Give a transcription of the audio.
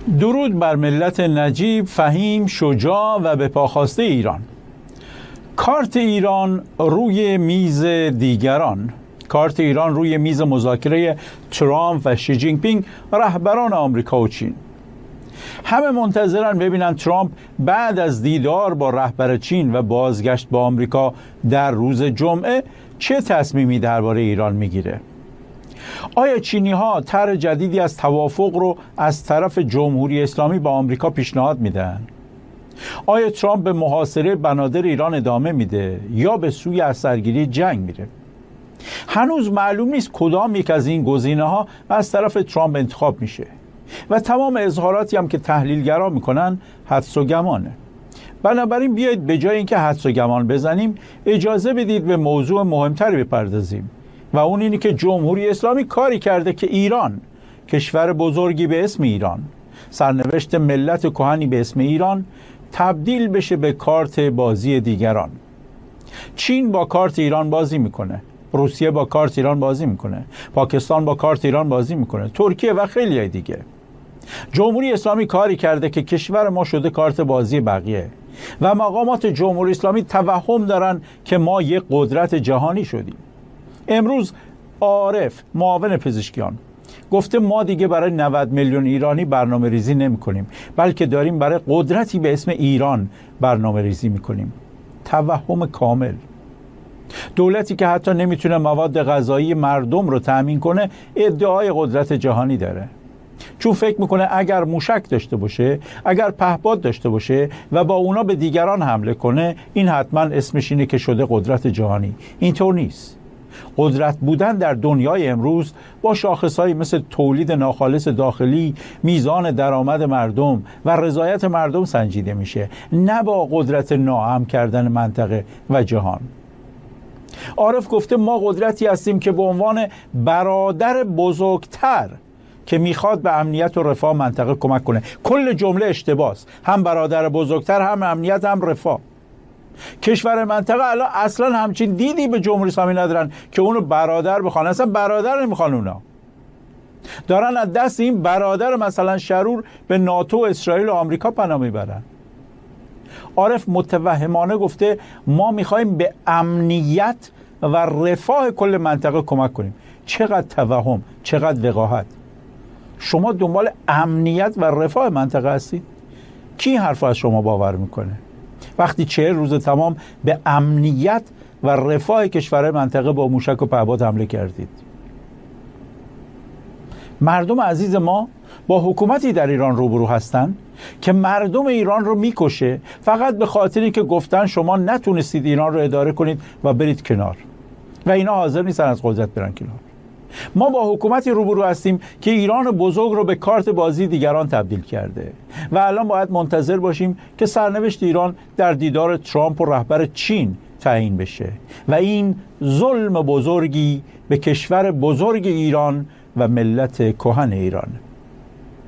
درود بر ملت نجیب، فهیم، شجاع و به پاخواسته ایران. کارت ایران روی میز دیگران. کارت ایران روی میز مذاکره ترامپ و شی جین پینگ، رهبران آمریکا و چین. همه منتظرن ببینن ترامپ بعد از دیدار با رهبر چین و بازگشت با آمریکا در روز جمعه چه تصمیمی درباره ایران میگیره. آیا چینی ها طرح جدیدی از توافق رو از طرف جمهوری اسلامی با آمریکا پیشنهاد میدن؟ آیا ترامپ به محاصره بنادر ایران ادامه میده یا به سوی اثرگیری جنگ میره؟ هنوز معلوم نیست کدام یک از این گزینه ها از طرف ترامپ انتخاب میشه و تمام اظهاراتی هم که تحلیلگرا میکنن حدس و گمانه. بنابراین بیایید به جای اینکه حدس و گمان بزنیم اجازه بدید به موضوع مهمتری بپردازیم و اون اینی که جمهوری اسلامی کاری کرده که ایران، کشور بزرگی به اسم ایران، سرنوشت ملت کهنی به اسم ایران، تبدیل بشه به کارت بازی دیگران. چین با کارت ایران بازی میکنه، روسیه با کارت ایران بازی میکنه، پاکستان با کارت ایران بازی میکنه، ترکیه و خیلی دیگه. جمهوری اسلامی کاری کرده که کشور ما شده کارت بازی بقیه و مقامات جمهوری اسلامی توهم دارن که ما یک قدرت جهانی شدیم. امروز عارف، معاون پزشکیان، گفته ما دیگه برای 90 میلیون ایرانی برنامه ریزی نمی کنیم، بلکه داریم برای قدرتی به اسم ایران برنامه ریزی می کنیم. توهم کامل. دولتی که حتی نمیتونه مواد غذایی مردم رو تأمین کنه ادعای قدرت جهانی داره، چون فکر میکنه اگر موشک داشته باشه، اگر پهپاد داشته باشه و با اونا به دیگران حمله کنه، این حتما اسمش اینه که شده قدرت جهانی. اینطور نیست. قدرت بودن در دنیای امروز با شاخصهایی مثل تولید ناخالص داخلی، میزان درآمد مردم و رضایت مردم سنجیده میشه، نه با قدرت ناهم کردن منطقه و جهان. عارف گفته ما قدرتی هستیم که به عنوان برادر بزرگتر که میخواد به امنیت و رفاه منطقه کمک کنه. کل جمله اشتباس، هم برادر بزرگتر، هم امنیت، هم رفاه. کشور منطقه الان اصلا همچین دیدی به جمهوری اسلامی ندارن که اونو برادر بخوان، اصلا برادر نمیخوان. اونا دارن از دست این برادر مثلا شرور به ناتو، اسرائیل و آمریکا پناه میبرن. عارف متوهمانه گفته ما میخوایم به امنیت و رفاه کل منطقه کمک کنیم. چقدر توهم، چقدر وقاحت. شما دنبال امنیت و رفاه منطقه هستید؟ کی حرف از شما باور میکنه وقتی 40 روز تمام به امنیت و رفاه کشورهای منطقه با موشک و پهپاد حمله کردید؟ مردم عزیز ما با حکومتی در ایران روبرو هستن که مردم ایران رو میکشه فقط به خاطری که گفتن شما نتونستید ایران رو اداره کنید و برید کنار، و اینا حاضر نیستن از قدرت برن کنار. ما با حکومتی روبرو هستیم که ایران بزرگ رو به کارت بازی دیگران تبدیل کرده و الان باید منتظر باشیم که سرنوشت ایران در دیدار ترامپ و رهبر چین تعیین بشه و این ظلم بزرگی به کشور بزرگ ایران و ملت کهن ایران.